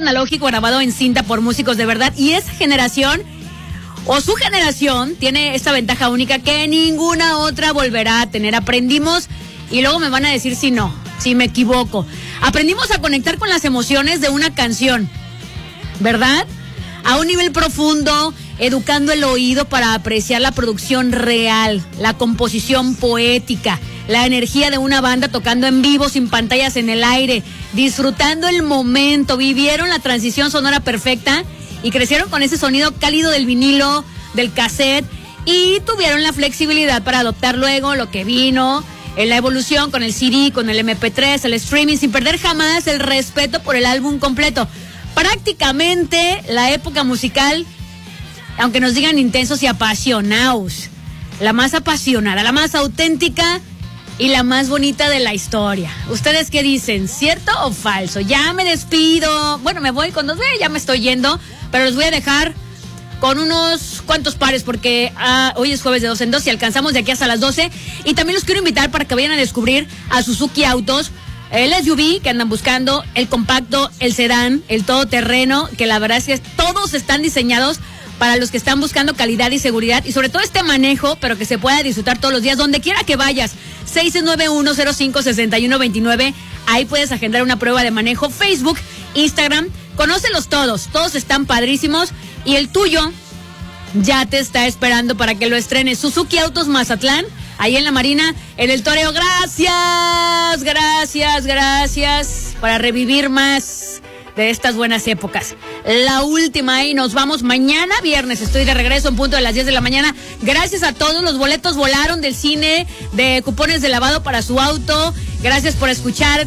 analógico grabado en cinta por músicos de verdad. Y esa generación, o su generación, tiene esta ventaja única que ninguna otra volverá a tener. Aprendimos, y luego me van a decir si me equivoco. Aprendimos a conectar con las emociones de una canción, ¿verdad? A un nivel profundo, educando el oído para apreciar la producción real, la composición poética, la energía de una banda tocando en vivo sin pantallas en el aire, disfrutando el momento, vivieron la transición sonora perfecta y crecieron con ese sonido cálido del vinilo, del cassette, y tuvieron la flexibilidad para adoptar luego lo que vino en la evolución con el CD, con el MP3, el streaming, sin perder jamás el respeto por el álbum completo. Prácticamente la época musical, aunque nos digan intensos y apasionados, la más apasionada, la más auténtica y la más bonita de la historia. ¿Ustedes qué dicen? ¿Cierto o falso? Ya me despido. Bueno, me voy con ya me estoy yendo, pero los voy a dejar con unos cuantos pares porque hoy es jueves de 2 en 2 y alcanzamos de aquí hasta las 12. Y también los quiero invitar para que vayan a descubrir a Suzuki Autos, el SUV que andan buscando, el compacto, el sedán, el todoterreno, que la verdad es que todos están diseñados para los que están buscando calidad y seguridad y sobre todo este manejo, pero que se pueda disfrutar todos los días, donde quiera que vayas. 691-05-6129, ahí puedes agendar una prueba de manejo. Facebook, Instagram, conócelos todos están padrísimos y el tuyo ya te está esperando para que lo estrenes. Suzuki Autos Mazatlán, ahí en la Marina, en el Toreo. Gracias para revivir más de estas buenas épocas. La última, y nos vamos mañana viernes. Estoy de regreso en punto de las 10 de la mañana. Gracias a todos. Los boletos volaron del cine, de cupones de lavado para su auto. Gracias por escuchar.